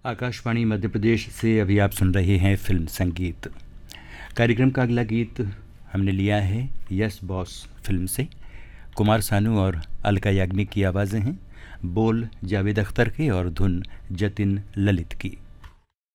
आकाशवाणी मध्य प्रदेश से अभी आप सुन रहे हैं फिल्म संगीत। कार्यक्रम का अगला गीत हमने लिया है यस बॉस फिल्म से। कुमार सानू और अलका याग्निक की आवाज़ें हैं, बोल जावेद अख्तर के और धुन जतिन ललित की।